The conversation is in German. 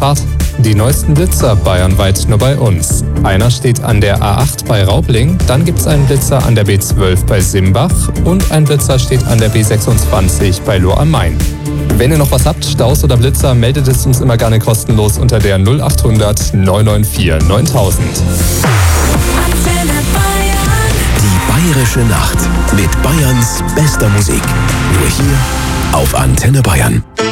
Fahrt. Die neuesten Blitzer bayernweit nur bei uns. Einer steht an der A8 bei Raubling, dann gibt's einen Blitzer an der B12 bei Simbach und ein Blitzer steht an der B26 bei Lohr am Main. Wenn ihr noch was habt, Staus oder Blitzer, meldet es uns immer gerne kostenlos unter der 0800 994 9000. Die Bayerische Nacht mit Bayerns bester Musik. Nur hier auf Antenne Bayern.